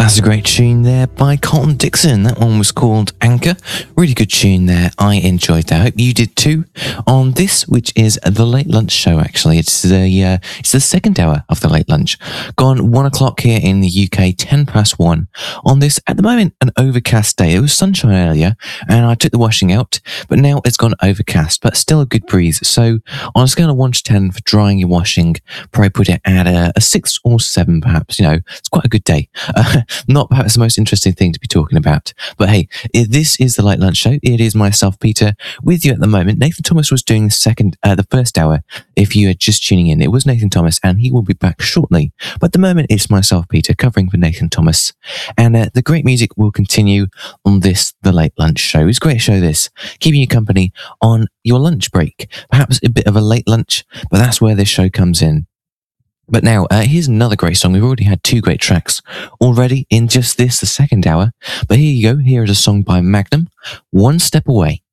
That's a great tune there by Colton Dixon. That one was called Anchor. Really good tune there. I enjoyed that. I hope you did too. On this, which is the Late Lunch Show, actually. It's the second hour of the Late Lunch. Gone 1 o'clock here in the UK, 10 past 1. On this, at the moment, an overcast day. It was sunshine earlier, and I took the washing out, but now it's gone overcast, but still a good breeze. So on a scale of 1 to 10 for drying your washing, probably put it at a 6 or 7, perhaps. You know, it's quite a good day. Not perhaps the most interesting thing to be talking about. But hey, this is the Late Lunch Show. It is myself, Peter, with you at the moment. Nathan Thomas was doing the first hour. If you are just tuning in, it was Nathan Thomas, and he will be back shortly. But at the moment, it's myself, Peter, covering for Nathan Thomas. And the great music will continue on this, the Late Lunch Show. It's a great show, this, keeping you company on your lunch break. Perhaps a bit of a late lunch, but that's where this show comes in. But now, here's another great song. We've already had 2 great tracks already in just this, the second hour. But here you go. Here is a song by Magnum, One Step Away.